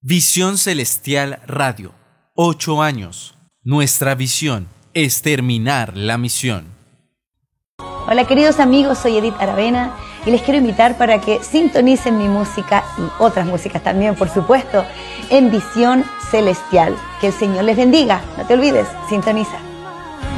Visión Celestial Radio. 8 años. Nuestra visión es terminar la misión. Hola queridos amigos, soy Edith Aravena y les quiero invitar para que sintonicen mi música y otras músicas también, por supuesto, en Visión Celestial. Que el Señor les bendiga. No te olvides, sintoniza.